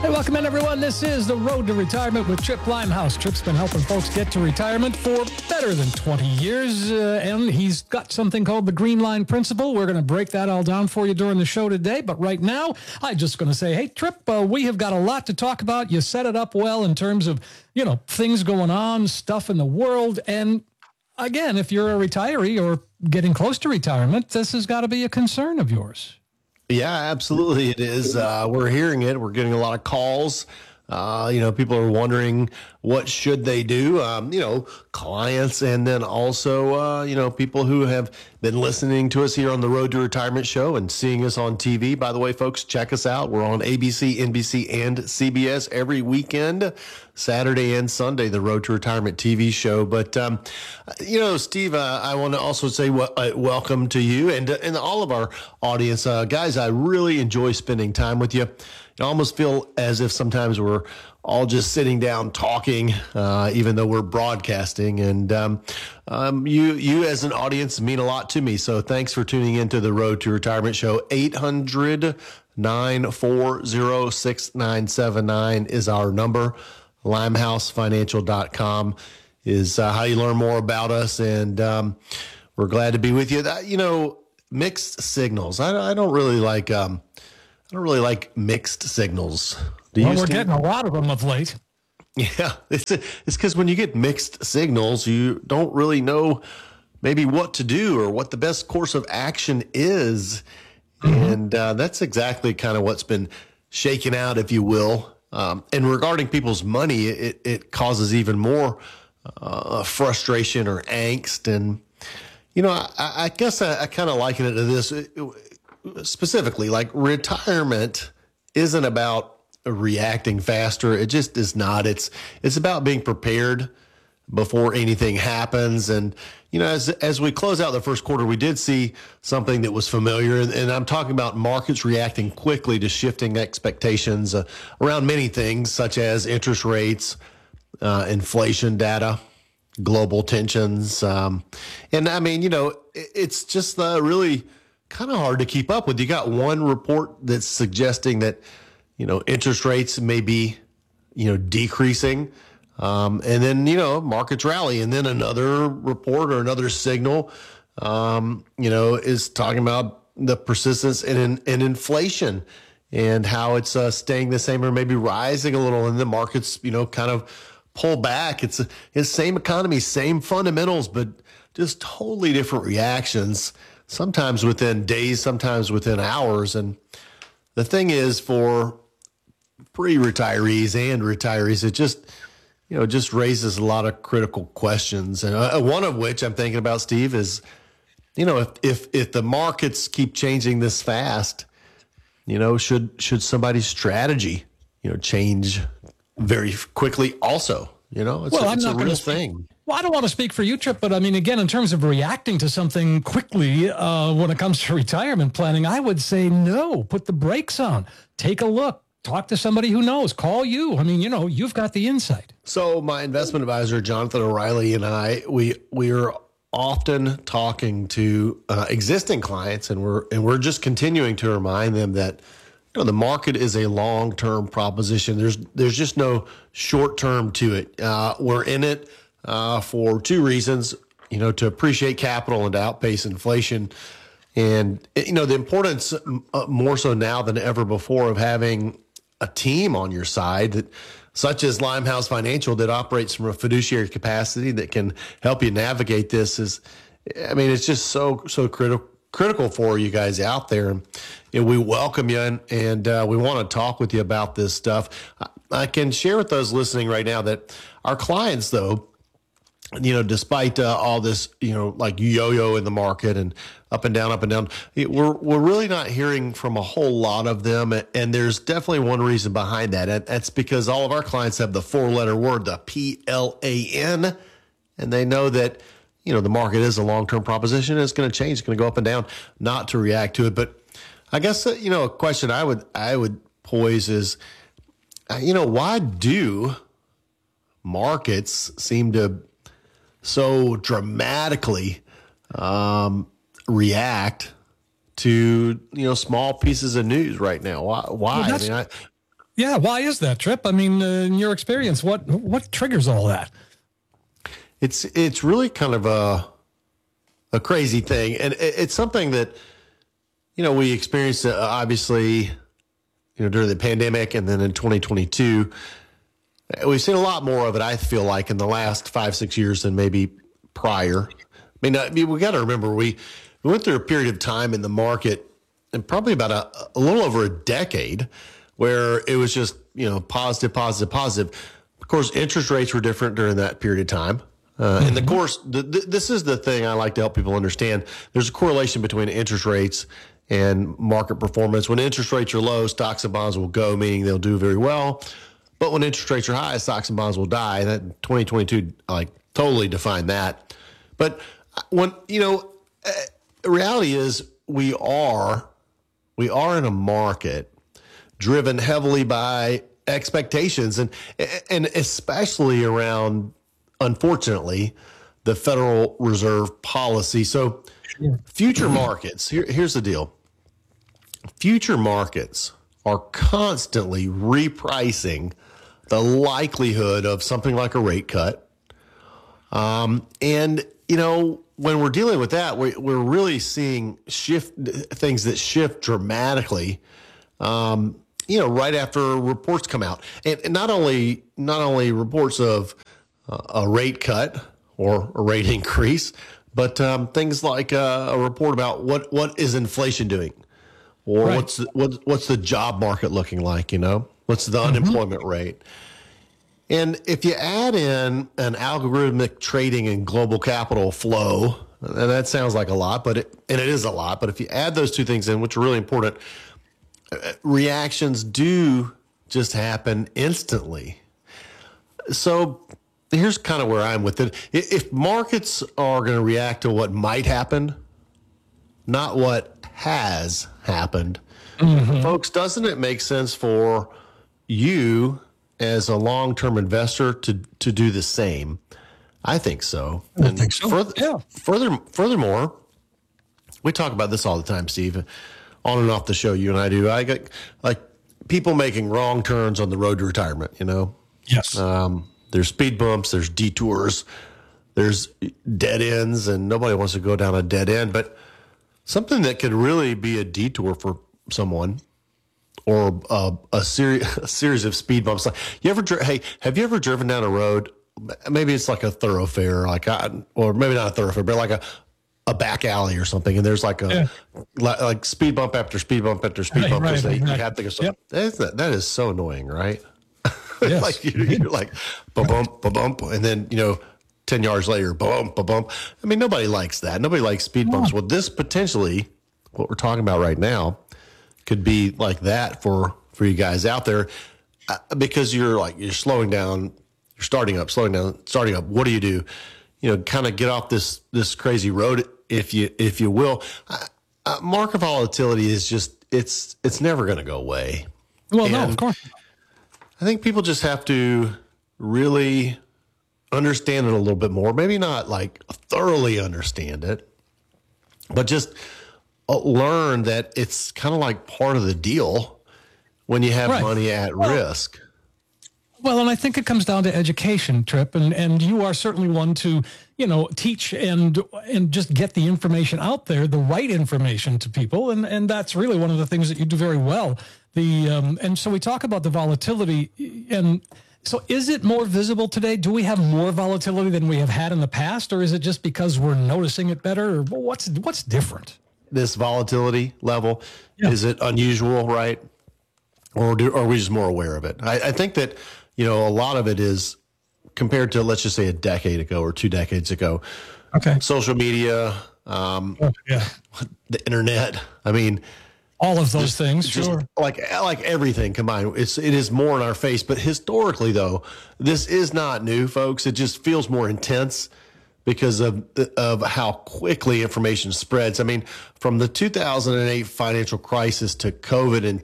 Hey, welcome in, everyone. This is The Road to Retirement with Trip Limehouse. Trip's been helping folks get to retirement for better than 20 years, and he's got something called the Green Line Principle. We're going to break that all down for you during the show today, but right now, I'm just going to say, hey, Trip, we have got a lot to talk about. You set it up well in terms of, things going on, stuff in the world, and again, if you're a retiree or getting close to retirement, this has got to be a concern of yours.
Yeah, absolutely it is. We're hearing it. We're getting a lot of calls. People are wondering what should they do, clients, and then also, people who have been listening to us here on the Road to Retirement show and seeing us on TV. By the way, folks, check us out. We're on ABC, NBC, and CBS every weekend, Saturday and Sunday, the Road to Retirement TV show. But, Steve, I want to also say welcome to you and all of our audience. Guys, I really enjoy spending time with you. I almost feel as if sometimes we're all just sitting down talking, even though we're broadcasting. And you as an audience mean a lot to me. So thanks for tuning into the Road to Retirement show. 800-940-6979 is our number. LimehouseFinancial.com is how you learn more about us. And we're glad to be with you. Mixed signals. I don't really like mixed signals.
We're getting a lot of them of late.
Yeah, it's because when you get mixed signals, you don't really know maybe what to do or what the best course of action is. And that's exactly kind of what's been shaken out, if you will. And regarding people's money, it causes even more frustration or angst. And, I guess I kind of liken it to this. Specifically, like retirement isn't about reacting faster. It just is not. It's about being prepared before anything happens. And, as we close out the first quarter, we did see something that was familiar. And I'm talking about markets reacting quickly to shifting expectations around many things, such as interest rates, inflation data, global tensions. And I mean, it's just really kind of hard to keep up with. You got one report that's suggesting that, interest rates may be, decreasing. And then, markets rally. And then another report or another signal, is talking about the persistence in inflation and how it's staying the same or maybe rising a little. And the markets, kind of pull back. It's same economy, same fundamentals, but just totally different reactions. Sometimes within days, sometimes within hours. And the thing is, for pre-retirees and retirees, it just raises a lot of critical questions. And one of which I'm thinking about, Steve, is, if the markets keep changing this fast, should somebody's strategy, change very quickly also? It's a real thing.
Well, I don't want to speak for you, Trip, but I mean, again, in terms of reacting to something quickly when it comes to retirement planning, I would say no, put the brakes on, take a look, talk to somebody who knows, call you. I mean, you've got the insight.
So my investment advisor, Jonathan O'Reilly, and I, we are often talking to existing clients, and we're just continuing to remind them that the market is a long-term proposition. There's just no short-term to it. We're in it for two reasons, to appreciate capital and to outpace inflation. And, the importance more so now than ever before of having a team on your side, such as Limehouse Financial, that operates from a fiduciary capacity that can help you navigate this it's just so critical for you guys out there. And we welcome you and we want to talk with you about this stuff. I can share with those listening right now that our clients, though, despite all this, like yo-yo in the market and up and down, we're really not hearing from a whole lot of them. And there's definitely one reason behind that. That's because all of our clients have the four-letter word, the PLAN, and they know that, the market is a long-term proposition. It's going to change. It's going to go up and down, not to react to it. But I guess, a question I would pose is, why do markets seem to so dramatically react to small pieces of news right now? Why?
Well, Yeah, why is that, Trip? I mean, in your experience, what triggers all that?
It's really kind of a crazy thing, and it's something that we experienced obviously during the pandemic, and then in 2022. We've seen a lot more of it, I feel like, in the last 5-6 years than maybe prior. I mean, we got to remember we went through a period of time in the market, and probably about a little over a decade, where it was just positive, positive, positive. Of course, interest rates were different during that period of time, and of course, this is the thing I like to help people understand. There's a correlation between interest rates and market performance. When interest rates are low, stocks and bonds will go, meaning they'll do very well. But when interest rates are high, stocks and bonds will die. That 2022 totally defined that. But when the reality is we are in a market driven heavily by expectations and especially around, unfortunately, the Federal Reserve policy. So future markets, here's the deal. Future markets are constantly repricing the likelihood of something like a rate cut. And, when we're dealing with that, we're really seeing things that shift dramatically, right after reports come out. And not only reports of a rate cut or a rate increase, but things like a report about what is inflation doing, or right. what's the job market looking like, what's the unemployment rate. And if you add in an algorithmic trading and global capital flow, and that sounds like a lot, but it is a lot. But if you add those two things in, which are really important, reactions do just happen instantly. So here's kind of where I'm with it. If markets are going to react to what might happen, not what has happened, folks, doesn't it make sense for you as a long-term investor to do the same? I think so.
I think so.
Furthermore, we talk about this all the time, Steve, on and off the show. You and I do. I get people making wrong turns on the road to retirement.
Yes.
There's speed bumps. There's detours. There's dead ends, and nobody wants to go down a dead end. But something that could really be a detour for someone, or a series of speed bumps. Have you ever driven down a road? Maybe it's like a thoroughfare, or maybe not a thoroughfare, but like a back alley or something. And there's like speed bump after speed bump after speed bump.
Right.
You have to go. Yep. That is so annoying, right?
Yes.
You're like ba-bump, ba-bump, and then 10 yards later, ba-bump, ba-bump. I mean, nobody likes that. Nobody likes speed bumps. Well, this potentially, what we're talking about right now, could be like that for you guys out there, because you're slowing down, you're starting up, slowing down, starting up. What do? Kind of get off this crazy road, if you will. Market volatility is just it's never going to go away.
Well, no, of course.
I think people just have to really understand it a little bit more. Maybe not thoroughly understand it, but just learn that it's kind of like part of the deal when you have money at risk.
Well, and I think it comes down to education, Trip, and you are certainly one to, teach and just get the information out there, the right information to people, and that's really one of the things that you do very well. And so we talk about the volatility, and so is it more visible today? Do we have more volatility than we have had in the past, or is it just because we're noticing it better? Or what's different?
This volatility level, is it unusual, right? Or are we just more aware of it? I think that, a lot of it is compared to, let's just say, a decade ago or 2 decades ago.
Okay.
Social media, the internet. I mean,
all of those things, sure.
Like everything combined, it is more in our face. But historically, though, this is not new, folks. It just feels more intense because of how quickly information spreads. I mean, from the 2008 financial crisis to COVID in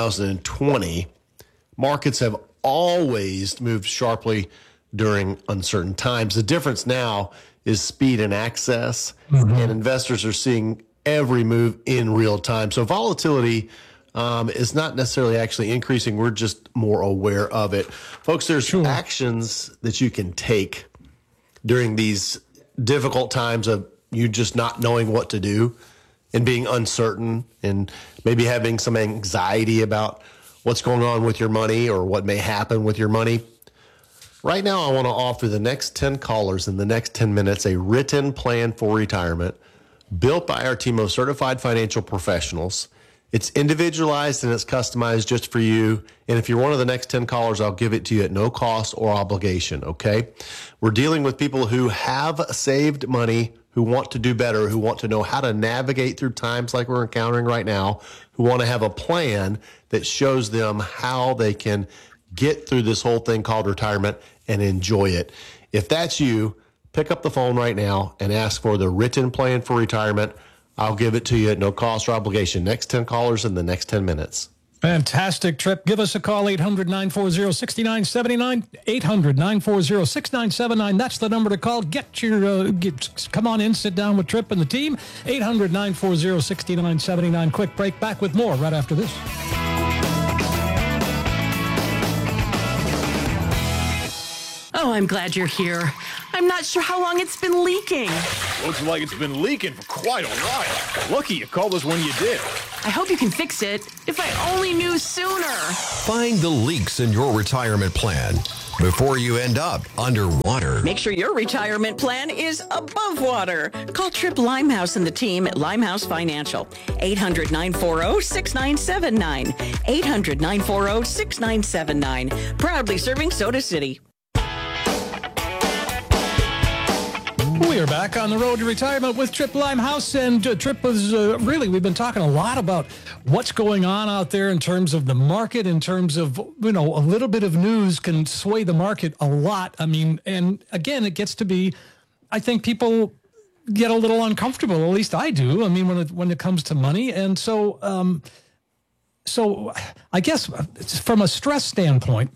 2020, markets have always moved sharply during uncertain times. The difference now is speed and access, and investors are seeing every move in real time. So volatility is not necessarily actually increasing. We're just more aware of it. Folks, there's actions that you can take during these difficult times of you just not knowing what to do and being uncertain and maybe having some anxiety about what's going on with your money or what may happen with your money. Right now, I want to offer the next 10 callers in the next 10 minutes a written plan for retirement built by our team of certified financial professionals. It's individualized and it's customized just for you. And if you're one of the next 10 callers, I'll give it to you at no cost or obligation, okay? We're dealing with people who have saved money, who want to do better, who want to know how to navigate through times like we're encountering right now, who want to have a plan that shows them how they can get through this whole thing called retirement and enjoy it. If that's you, pick up the phone right now and ask for the written plan for retirement. I'll give it to you at no cost or obligation. Next 10 callers in the next 10 minutes.
Fantastic, Tripp. Give us a call, 800-940-6979, 800-940-6979. That's the number to call. Come on in, sit down with Tripp and the team, 800-940-6979. Quick break, back with more right after this.
Oh, I'm glad you're here. I'm not sure how long it's been leaking.
Looks like it's been leaking for quite a while. Lucky you called us when you did.
I hope you can fix it. If I only knew sooner.
Find the leaks in your retirement plan before you end up underwater.
Make sure your retirement plan is above water. Call Tripp Limehouse and the team at Limehouse Financial. 800-940-6979. 800-940-6979. Proudly serving Soda City.
We are back on the road to retirement with Tripp Limehouse, and Tripp was we've been talking a lot about what's going on out there in terms of the market, in terms of, a little bit of news can sway the market a lot. I mean, and again, it gets to be, I think people get a little uncomfortable, at least I do. I mean, when it comes to money. And so I guess from a stress standpoint,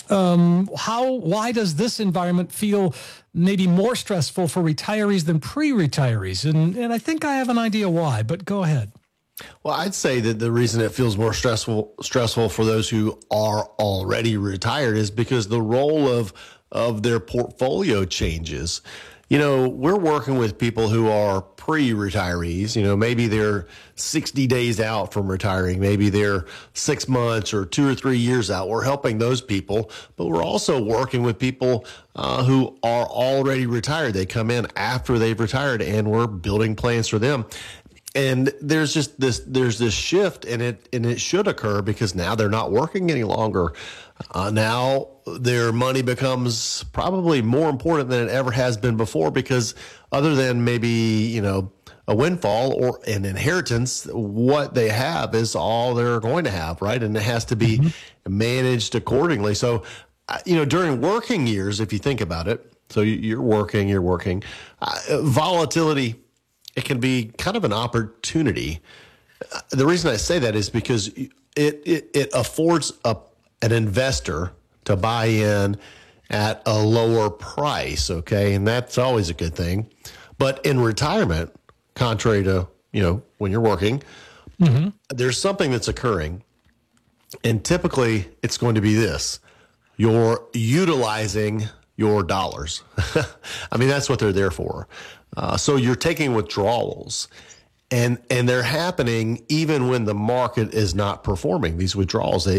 why does this environment feel maybe more stressful for retirees than pre-retirees? And I think I have an idea why, but go ahead.
Well, I'd say that the reason it feels more stressful for those who are already retired is because the role of their portfolio changes. We're working with people who are pre-retirees. Maybe they're 60 days out from retiring. Maybe they're 6 months or 2 or 3 years out. We're helping those people, but we're also working with people who are already retired. They come in after they've retired, and we're building plans for them. And there's this shift, and it should occur because now they're not working any longer. Now their money becomes probably more important than it ever has been before, because other than maybe, a windfall or an inheritance, what they have is all they're going to have, right? And it has to be managed accordingly. So, during working years, if you think about it, so you're working, volatility, it can be kind of an opportunity. The reason I say that is because it affords an investor to buy in at a lower price, okay? And that's always a good thing. But in retirement, contrary to, when you're working, there's something that's occurring. And typically it's going to be this. You're utilizing your dollars. I mean, that's what they're there for. So you're taking withdrawals, and they're happening even when the market is not performing. These withdrawals,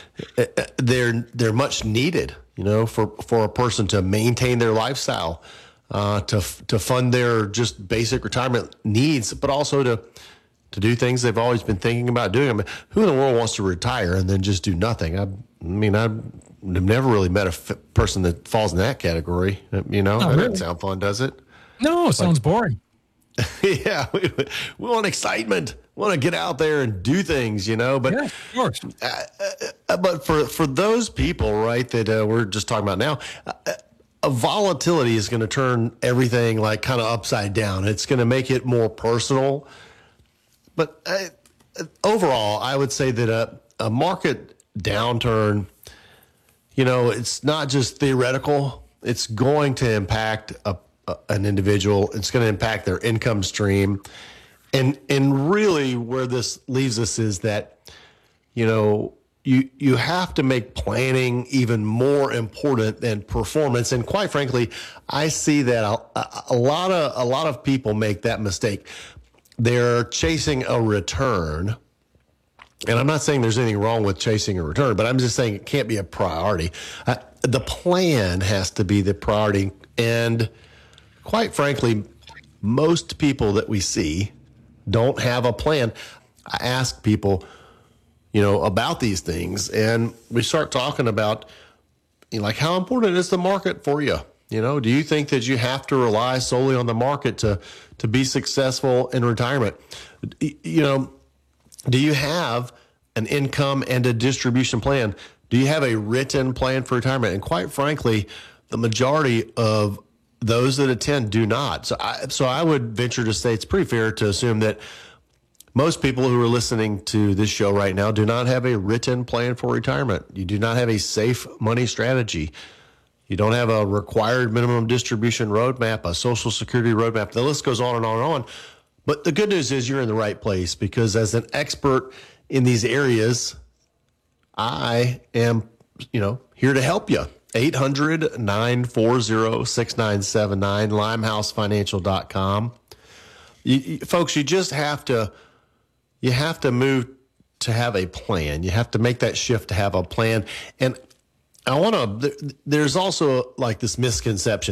they're much needed, for a person to maintain their lifestyle, to fund their just basic retirement needs, but also to do things they've always been thinking about doing. I mean, who in the world wants to retire and then just do nothing? I've never really met a person that falls in that category. That doesn't sound fun, does it?
No, it sounds boring.
Yeah, we want excitement. We want to get out there and do things, But
yeah, of course.
But for those people, right, that we're just talking about now, a volatility is going to turn everything like kind of upside down. It's going to make it more personal. But overall, I would say that a market downturn, it's not just theoretical. It's going to impact an individual. It's going to impact their income stream. And really where this leaves us is that you have to make planning even more important than performance. And quite frankly, I see that a lot of people make that mistake. They're chasing a return. And I'm not saying there's anything wrong with chasing a return, but I'm just saying it can't be a priority. The plan has to be the priority. And quite frankly, most people that we see don't have a plan. I ask people, about these things, and we start talking about, like, how important is the market for you? Do you think that you have to rely solely on the market to be successful in retirement? Do you have an income and a distribution plan? Do you have a written plan for retirement? And quite frankly, the majority of those that attend do not. So I would venture to say it's pretty fair to assume that most people who are listening to this show right now do not have a written plan for retirement. You do not have a safe money strategy. You don't have a required minimum distribution roadmap, a Social Security roadmap. The list goes on and on and on. But the good news is you're in the right place, because as an expert in these areas, I am, here to help you. 800-940-6979, limehousefinancial.com. Folks, you just have to move to have a plan. You have to make that shift to have a plan. And there's also like this misconception.